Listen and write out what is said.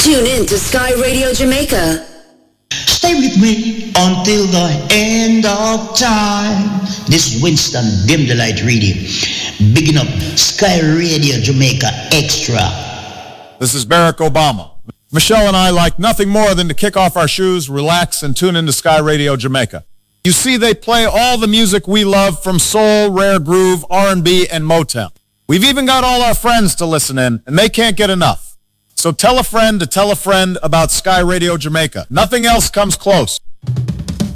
Tune in to Sky Radio Jamaica. Stay with me until the end of time. This is Winston, Dim the Light Radio. Bigging up Sky Radio Jamaica Extra. This is Barack Obama. Michelle and I like nothing more than to kick off our shoes, relax, and tune into Sky Radio Jamaica. You see, they play all the music we love, from soul, rare groove, R&B, and Motown. We've even got all our friends to listen in, and they can't get enough. So tell a friend to tell a friend about Sky Radio Jamaica. Nothing else comes close.